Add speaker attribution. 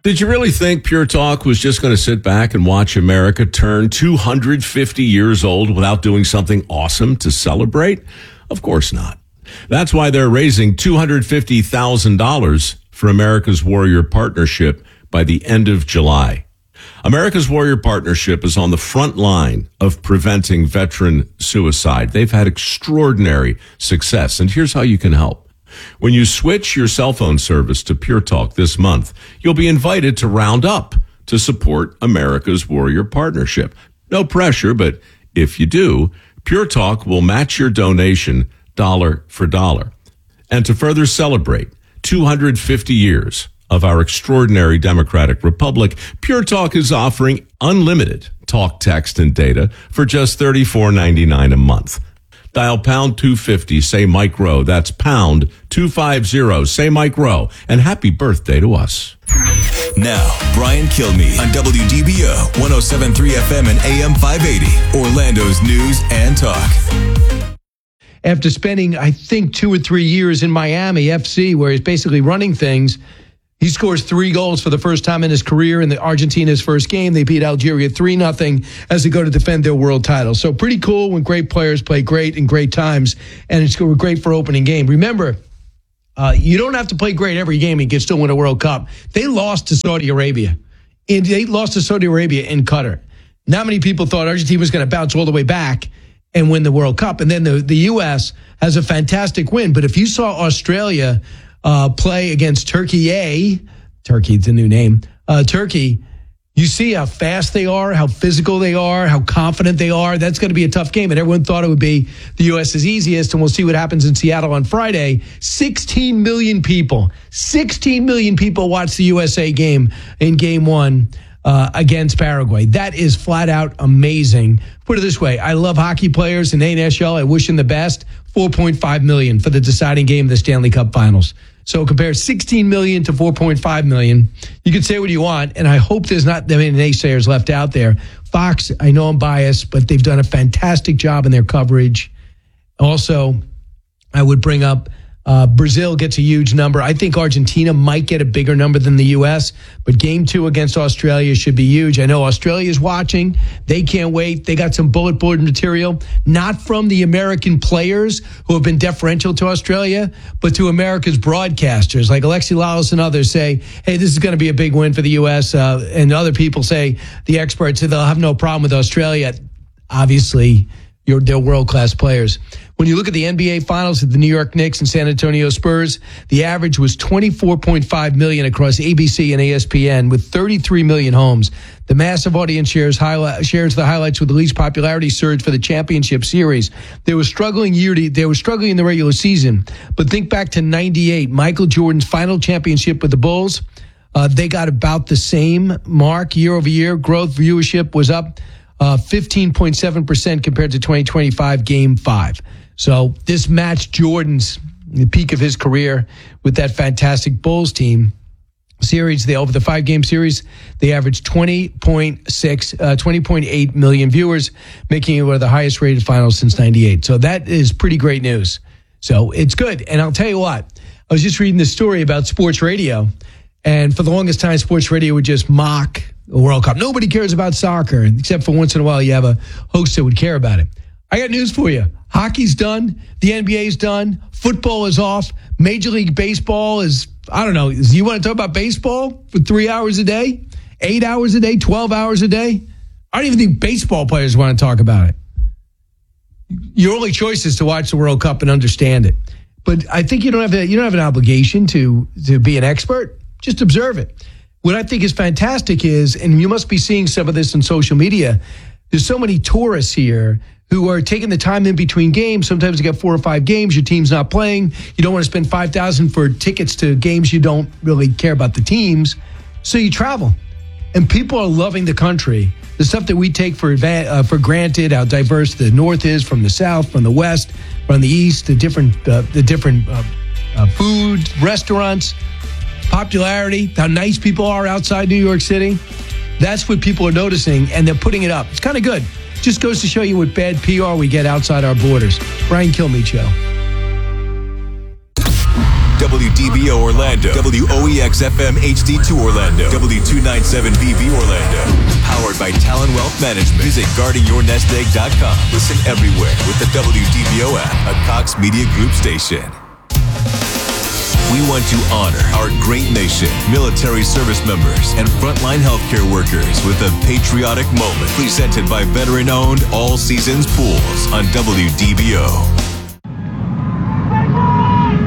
Speaker 1: Did you really think Pure Talk was just going to sit back and watch America turn 250 years old without doing something awesome to celebrate? Of course not. That's why they're raising $250,000 for America's Warrior Partnership by the end of July. America's Warrior Partnership is on the front line of preventing veteran suicide. They've had extraordinary success, and here's how you can help. When you switch your cell phone service to Pure Talk this month, you'll be invited to round up to support America's Warrior Partnership. No pressure, but if you do, Pure Talk will match your donation dollar for dollar. And to further celebrate 250 years of our extraordinary democratic republic, Pure Talk is offering unlimited talk, text, and data for just $34.99 a month. Dial pound 250, say Mike Rowe. That's pound 250, say Mike Rowe. And happy birthday to us.
Speaker 2: Now, Brian Kilmeade on WDBO 107.3 FM and AM 580, Orlando's news and talk.
Speaker 3: After spending, I think, 2 or 3 years in Miami FC, where he's basically running things, he scores 3 goals for the first time in his career in Argentina's first game. They beat Algeria 3-0 as they go to defend their world title. So pretty cool when great players play great in great times, and it's great for opening game. Remember, you don't have to play great every game and you can still win a World Cup. They lost to Saudi Arabia. And they lost to Saudi Arabia in Qatar. Not many people thought Argentina was going to bounce all the way back and win the World Cup. And then the U.S. has a fantastic win. But if you saw Australia play against Turkey, Turkey's the new name, Turkey, you see how fast they are, how physical they are, how confident they are. That's going to be a tough game. And everyone thought it would be the U.S.'s easiest. And we'll see what happens in Seattle on Friday. 16 million people watched the USA game in game 1 against Paraguay. That is flat out amazing. Put it this way. I love hockey players in NHL. I wish them the best. 4.5 million for the deciding game of the Stanley Cup Finals. So compare 16 million to 4.5 million. You can say what you want, and I hope there's not that many naysayers left out there. Fox, I know I'm biased, but they've done a fantastic job in their coverage. Also, I would bring up Brazil gets a huge number. I think Argentina might get a bigger number than the U.S., but game 2 against Australia should be huge. I know Australia's watching. They can't wait. They got some bullet board material, not from the American players who have been deferential to Australia, but to America's broadcasters like Alexi Lalas and others say, hey, this is going to be a big win for the U.S., and other people say, the experts, they'll have no problem with Australia. Obviously, they're world-class players. When you look at the NBA Finals of the New York Knicks and San Antonio Spurs, the average was 24.5 million across ABC and ESPN with 33 million homes. The massive audience shares the highlights with the least popularity surge for the championship series. They were struggling in the regular season, but think back to 98, Michael Jordan's final championship with the Bulls. They got about the same mark year over year. Growth viewership was up 15.7% compared to 2025 Game 5. So this matched Jordan's the peak of his career with that fantastic Bulls team series. Over the 5-game series, they averaged 20.8 million viewers, making it one of the highest rated finals since 98. So that is pretty great news. So it's good. And I'll tell you what, I was just reading this story about sports radio, and for the longest time, sports radio would just mock the World Cup. Nobody cares about soccer, except for once in a while you have a host that would care about it. I got news for you. Hockey's done. The NBA's done. Football is off. Major League Baseball is, I don't know, you want to talk about baseball for 3 hours a day, 8 hours a day, 12 hours a day? I don't even think baseball players want to talk about it. Your only choice is to watch the World Cup and understand it. But I think you don't have an obligation to be an expert. Just observe it. What I think is fantastic is, and you must be seeing some of this on social media, there's so many tourists here who are taking the time in between games. Sometimes you get 4 or 5 games, your team's not playing. You don't want to spend $5,000 for tickets to games you don't really care about the teams. So you travel. And people are loving the country. The stuff that we take for granted, how diverse the North is from the South, from the West, from the East, the different food, restaurants, popularity, how nice people are outside New York City. That's what people are noticing, and they're putting it up. It's kind of good. Just goes to show you what bad PR we get outside our borders. Brian Kilmeade Show.
Speaker 2: WDBO Orlando, WOEX FM HD2 Orlando, W297BB Orlando. Powered by Talon Wealth Management. Visit guardingyournestegg.com. Listen everywhere with the WDBO app, a Cox Media Group station. We want to honor our great nation, military service members, and frontline healthcare workers with a patriotic moment presented by veteran-owned All Seasons Pools on WDBO.